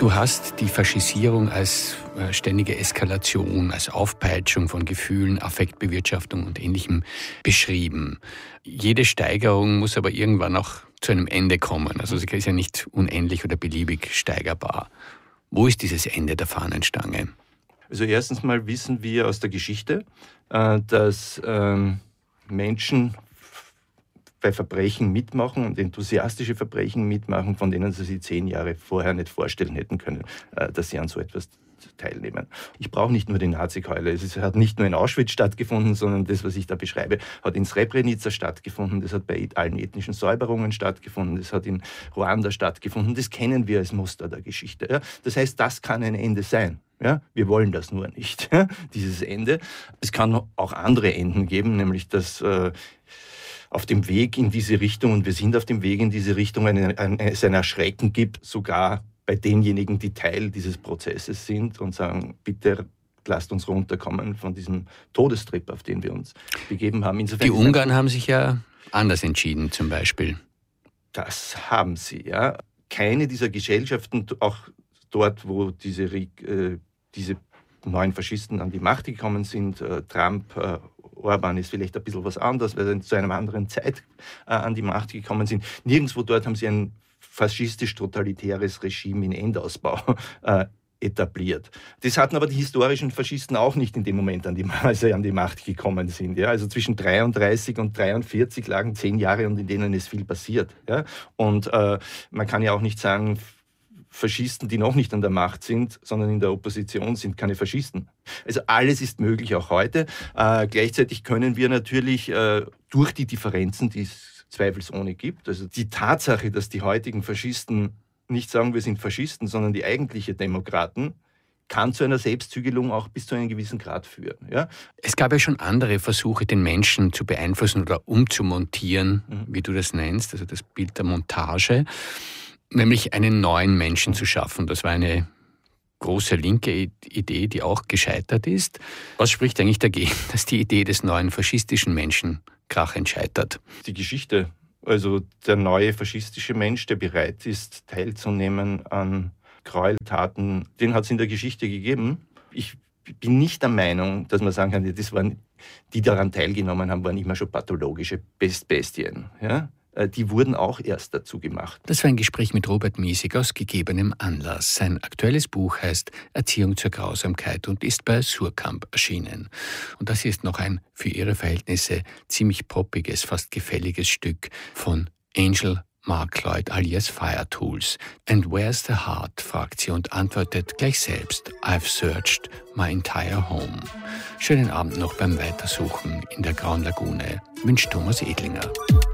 Du hast die Faschisierung als ständige Eskalation, als Aufpeitschung von Gefühlen, Affektbewirtschaftung und Ähnlichem beschrieben. Jede Steigerung muss aber irgendwann auch zu einem Ende kommen. Also sie ist ja nicht unendlich oder beliebig steigerbar. Wo ist dieses Ende der Fahnenstange? Also erstens mal wissen wir aus der Geschichte, dass Menschen bei Verbrechen mitmachen und enthusiastische Verbrechen mitmachen, von denen sie sich 10 Jahre vorher nicht vorstellen hätten können, dass sie an so etwas teilnehmen. Ich brauche nicht nur die Nazi-Keule. Es hat nicht nur in Auschwitz stattgefunden, sondern das, was ich da beschreibe, hat in Srebrenica stattgefunden, das hat bei allen ethnischen Säuberungen stattgefunden, das hat in Ruanda stattgefunden. Das kennen wir als Muster der Geschichte. Ja? Das heißt, das kann ein Ende sein. Ja? Wir wollen das nur nicht, ja? Dieses Ende. Es kann auch andere Enden geben, nämlich auf dem Weg in diese Richtung, und wir sind auf dem Weg in diese Richtung, es ein Erschrecken gibt, sogar bei denjenigen, die Teil dieses Prozesses sind und sagen, bitte lasst uns runterkommen von diesem Todestrip, auf den wir uns begeben haben. Insofern die Ungarn haben sich ja anders entschieden, zum Beispiel. Das haben sie, ja. Keine dieser Gesellschaften, auch dort, wo diese neuen Faschisten an die Macht gekommen sind, Trump, Orban ist vielleicht ein bisschen was anderes, weil sie zu einer anderen Zeit an die Macht gekommen sind. Nirgendwo dort haben sie ein faschistisch-totalitäres Regime in Endausbau etabliert. Das hatten aber die historischen Faschisten auch nicht in dem Moment, als sie an die Macht gekommen sind. Ja? Also zwischen 33 und 43 lagen 10 Jahre, und in denen ist viel passiert. Ja? Und man kann ja auch nicht sagen, Faschisten, die noch nicht an der Macht sind, sondern in der Opposition sind, keine Faschisten. Also alles ist möglich, auch heute. Gleichzeitig können wir natürlich durch die Differenzen, die es zweifelsohne gibt, also die Tatsache, dass die heutigen Faschisten nicht sagen, wir sind Faschisten, sondern die eigentliche Demokraten, kann zu einer Selbstzügelung auch bis zu einem gewissen Grad führen. Ja? Es gab ja schon andere Versuche, den Menschen zu beeinflussen oder umzumontieren, wie du das nennst, also das Bild der Montage. Nämlich einen neuen Menschen zu schaffen. Das war eine große linke Idee, die auch gescheitert ist. Was spricht eigentlich dagegen, dass die Idee des neuen faschistischen Menschen krachend scheitert? Die Geschichte, also der neue faschistische Mensch, der bereit ist, teilzunehmen an Gräueltaten, den hat es in der Geschichte gegeben. Ich bin nicht der Meinung, dass man sagen kann, die daran teilgenommen haben, waren immer schon pathologische Bestien. Ja? Die wurden auch erst dazu gemacht. Das war ein Gespräch mit Robert Miesig aus gegebenem Anlass. Sein aktuelles Buch heißt Erziehung zur Grausamkeit und ist bei Suhrkamp erschienen. Und das hier ist noch ein für ihre Verhältnisse ziemlich poppiges, fast gefälliges Stück von Angel Mark Lloyd alias Fire Tools. And where's the heart? Fragt sie und antwortet gleich selbst. I've searched my entire home. Schönen Abend noch beim Weitersuchen in der Grauen Lagune, wünscht Thomas Edlinger.